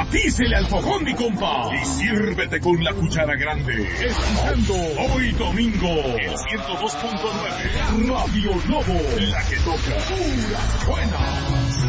Tatícele al fogón, mi compa. Y sírvete con la cuchara grande. Escuchando hoy domingo el 102.9 Radio Lobo, la que toca puras buenas.